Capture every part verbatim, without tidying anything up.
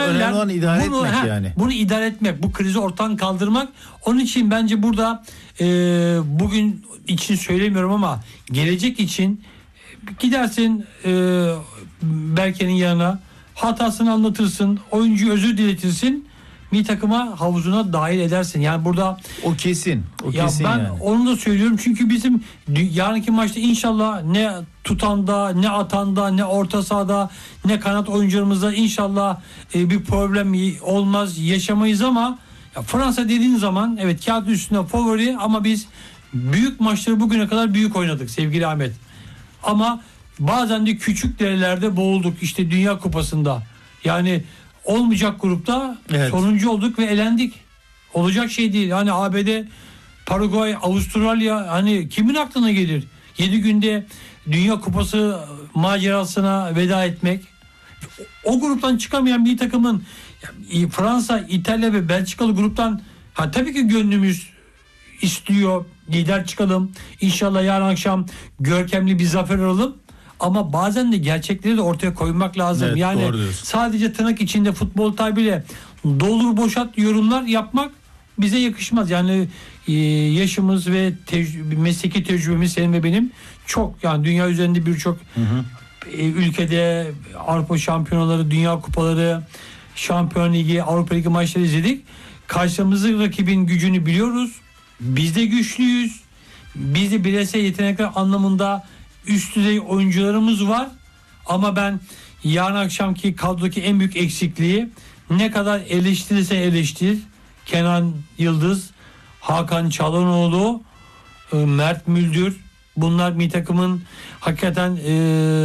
önemli olan idare bunu, etmek he, yani. Bunu idare etmek, bu krizi ortadan kaldırmak. Onun için bence burada e, bugün için söylemiyorum ama gelecek için gidersin e, Berke'nin yanına, hatasını anlatırsın, oyuncuyu özür diletirsin, bir takıma havuzuna dahil edersin. Yani burada o kesin. O ya kesin ben yani. onu da söylüyorum çünkü bizim yarınki maçta inşallah ne tutanda, ne atanda, ne orta sahada, ne kanat oyuncularımızda inşallah e, bir problem olmaz, yaşamayız ama ya Fransa dediğin zaman evet kağıt üstünde favori ama biz büyük maçları bugüne kadar büyük oynadık sevgili Ahmet. Ama bazen de küçük derelerde boğulduk işte Dünya Kupası'nda. Yani olmayacak grupta evet. sonuncu olduk ve elendik. Olacak şey değil. Hani A B D, Paraguay, Avustralya hani kimin aklına gelir? yedi günde Dünya Kupası macerasına veda etmek. O gruptan çıkamayan bir takımın Fransa, İtalya ve Belçikalı gruptan ha tabii ki gönlümüz istiyor. Lider çıkalım. İnşallah yarın akşam görkemli bir zafer alalım. Ama bazen de gerçekleri de ortaya koymak lazım. Evet, yani sadece tırnak içinde futbol tabiyle doldur boşalt yorumlar yapmak bize yakışmaz. Yani e, yaşımız ve tecrübe, mesleki tecrübemiz senin ve benim çok yani dünya üzerinde birçok e, ülkede Avrupa şampiyonaları, dünya kupaları, Şampiyon Ligi, Avrupa Ligi maçları izledik. Karşımızdaki rakibin gücünü biliyoruz. Biz de güçlüyüz. Biz de bireysel yetenekler anlamında üst düzey oyuncularımız var. Ama ben yarın akşamki kadrodaki en büyük eksikliği ne kadar eleştirirse eleştir. Kenan Yıldız, Hakan Çalhanoğlu, Mert Müldür, bunlar milli takımın hakikaten e,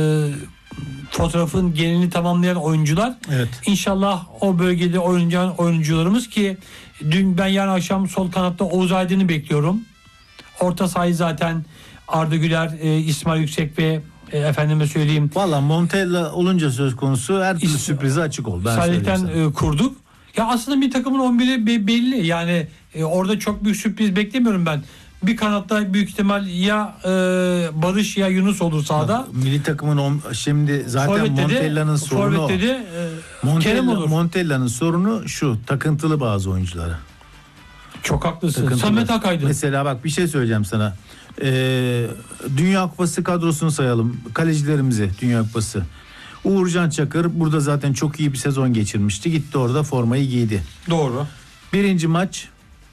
fotoğrafın genelini tamamlayan oyuncular. Evet. İnşallah o bölgede oynayan oyuncularımız ki dün ben yarın akşam sol kanatta Oğuz Aydın'ı bekliyorum. Orta sahayı zaten Arda Güler, e, İsmail Yüksek ve e, efendime söyleyeyim. Valla Montella olunca söz konusu her türlü İs- sürprize açık ol. Ben Salih'ten e, kurduk. Ya aslında bir takımın on biri be- belli. Yani e, orada çok büyük sürpriz beklemiyorum ben. Bir kanatta büyük ihtimal ya e, Barış ya Yunus olur sahada. Milli takımın on, şimdi zaten Montella'nın sorunu Forvet dedi, e, Montella, Montella'nın sorunu şu, takıntılı bazı oyunculara. Çok haklısın. Takıntılı. Samet Akaydın. Mesela bak bir şey söyleyeceğim sana. Ee, Dünya Kupası kadrosunu sayalım. Kalecilerimizi Dünya Kupası. Uğurcan Çakır burada zaten çok iyi bir sezon geçirmişti. Gitti orada formayı giydi. Doğru. Birinci maç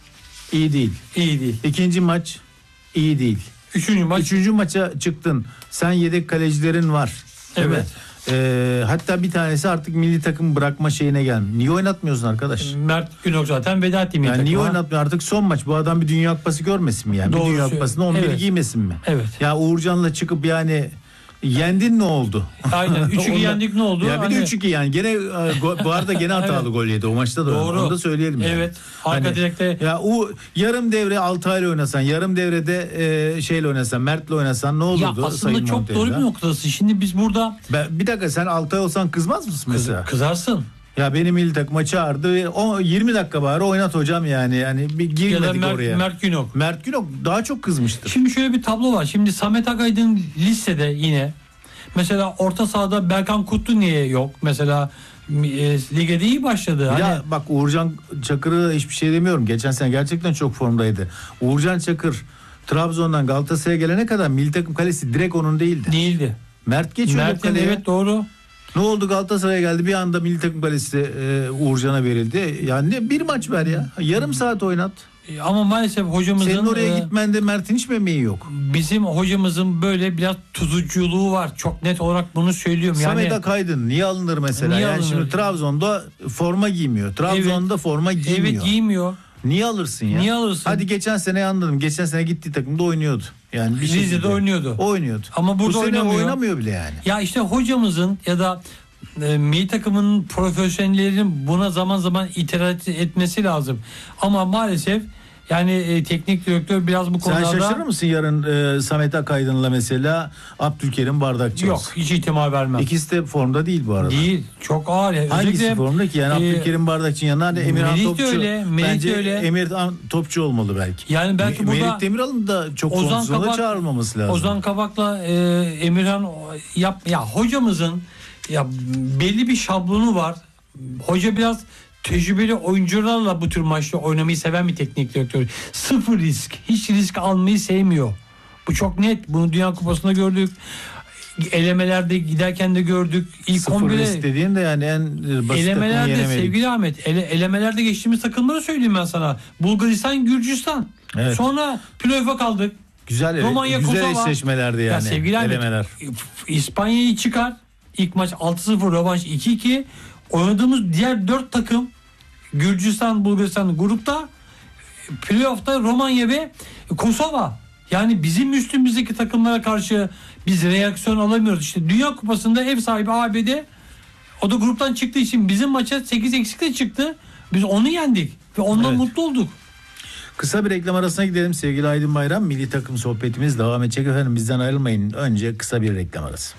iyi değil. İyi değil. İkinci maç iyi değil. Üçüncü maç. Üçüncü maça çıktın. Sen yedek kalecilerin var. Değil Evet. mi? Ee, hatta bir tanesi artık milli takım bırakma şeyine gelmiş. Niye oynatmıyorsun arkadaş? Mert Günok zaten veda etti milli yani niye takıma. oynatmıyor artık son maç? Bu adam bir Dünya Kupası görmesin mi yani? Doğru Bir Dünya söylüyor. Kupası'nda on bir Evet. giymesin mi? Evet. Ya Uğurcan'la çıkıp yani yendin ne oldu? Aynen. üç iki Ondan- yendik ne oldu? Ya bir Hani- de üç iki yani gene e, go- bu arada gene hatalı Evet. gol yedi o maçta da. Doğru. Onu da söyleyelim yani. Evet. Arka direkte- Ya o yarım devre Altay'la oynasan, yarım devrede e, şeyle oynasan, Mert'le oynasan ne Ya olurdu? aslında Sayın çok Montella? doğru bir noktası. Şimdi biz burada Ben, bir dakika sen Altay olsan kızmaz mısın kız, mesela? kızarsın. Ya benim milli takıma çağırdı. O yirmi dakika bari oynat hocam yani. Yani bir Ya da girmedik Mert, oraya. Mert Günok. Mert Günok daha çok kızmıştır. Şimdi şöyle bir tablo var. Şimdi Samet Akaydın listede yine. Mesela orta sahada Berkan Kutlu niye yok? Mesela e, ligde iyi başladı. Hani Ya bak Uğurcan Çakır'ı hiçbir şey demiyorum. Geçen sene gerçekten çok formdaydı. Uğurcan Çakır Trabzon'dan Galatasaray'a gelene kadar milli takım kalesi direkt onun değildi. değildi. Mert geçiyor Mert'in kaleye. evet doğru. Ne oldu Galatasaray'a geldi bir anda milli takım kalesi e, Uğurcan'a verildi. Yani ne, bir maç ver ya. Yarım saat oynat. E, Ama maalesef hocamızın Senin oraya e, gitmende Mert'in hiç mi emeği yok? bizim hocamızın böyle biraz tuzuculuğu var. Çok net olarak bunu söylüyorum. Yani Samet Akaydın niye alınır mesela? Niye yani alınır? şimdi Trabzon'da forma giymiyor. Trabzon'da forma giymiyor. evet giymiyor. Niye alırsın ya? Niye alırsın? Hadi geçen sene anladım. Geçen sene gittiği takımda oynuyordu. Yani bir Rize'de şekilde. oynuyordu. Oynuyordu. Ama burada Bu sene oynamıyor. oynamıyor bile yani. Ya işte hocamızın ya da e, milli takımın profesyonellerin buna zaman zaman itiraz etmesi lazım. Ama maalesef yani e, teknik direktör biraz bu Sen konularda şaşırır mısın yarın e, Samet Akaydın'la mesela Abdülkerim Bardakçı yok, olsun? hiç ihtimal vermem. İkisi de formda değil bu arada. Değil. Çok ağır. Ya. Hangisi Özellikle, formda ki? Yani e, Abdülkerim Bardakçı'nın yanında hani Emirhan Melih de Topçu. öyle, Melih de Bence öyle. Emirhan Topçu olmalı belki. Yani belki Me- burada Melih Demiral'ın da çok Ozan kondisyonda Kabak- çağrılmaması lazım. Ozan Kabak'la e, Emirhan yap ya hocamızın ya belli bir şablonu var. hoca biraz tecrübeli oyuncularla bu tür maçta oynamayı seven bir teknik direktör. Sıfır risk. Hiç risk almayı sevmiyor. Bu çok net. Bunu Dünya Kupası'nda gördük. Elemelerde giderken de gördük. İlk Sıfır on bire risk dediğin de yani en basit takımı elemelerde yenemedik. sevgili Ahmet, ele, elemelerde geçtiğimiz takımları söyleyeyim ben sana. Bulgaristan, Gürcistan. Evet. Sonra playoff'a kaldık. Güzel, Romanya, güzel Kosova. eşleşmelerdi yani. Ya sevgili Ahmet, elemeler. İspanya'yı çıkar. İlk maç altı sıfır, rövanş iki iki. Oynadığımız diğer dört takım Gürcistan, Bulgaristan grupta, playoff'ta Romanya ve Kosova. Yani bizim üstümüzdeki takımlara karşı biz reaksiyon alamıyoruz. İşte Dünya Kupası'nda ev sahibi A B D, o da gruptan çıktığı için bizim maça sekiz eksikle çıktı. Biz onu yendik ve ondan Evet. mutlu olduk. Kısa bir reklam arasına gidelim sevgili Aydın Bayram. Milli takım sohbetimiz devam edecek efendim. Bizden ayrılmayın. Önce kısa bir reklam arası.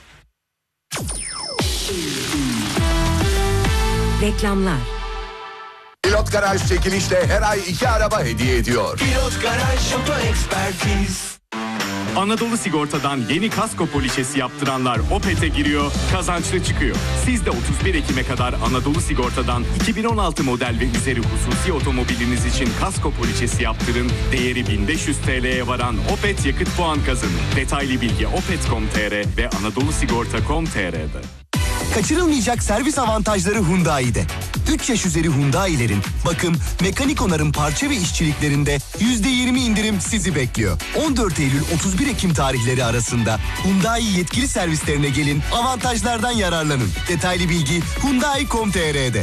Reklamlar. Pilot Garaj çekilişle her ay iki araba hediye ediyor. Pilot Garaj Oto Ekspertiz. Anadolu Sigorta'dan yeni kasko poliçesi yaptıranlar Opet'e giriyor, kazançlı çıkıyor. Siz de otuz bir Ekim'e kadar Anadolu Sigorta'dan iki bin on altı model ve üzeri hususi otomobiliniz için kasko poliçesi yaptırın. Değeri bin beş yüz TL'ye varan Opet yakıt puan kazanın. Detaylı bilgi opet nokta com nokta tr ve anadolusigorta nokta com nokta tr'de. Kaçırılmayacak servis avantajları Hyundai'de. üç yaş üzeri Hyundai'lerin bakım, mekanik onarım, parça ve işçiliklerinde yüzde yirmi indirim sizi bekliyor. on dört Eylül otuz bir Ekim tarihleri arasında Hyundai yetkili servislerine gelin, avantajlardan yararlanın. Detaylı bilgi hyundai nokta com nokta tr'de.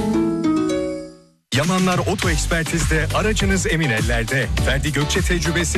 Yamanlar Oto Ekspertiz'de aracınız emin ellerde. Ferdi Gökçe tecrübesi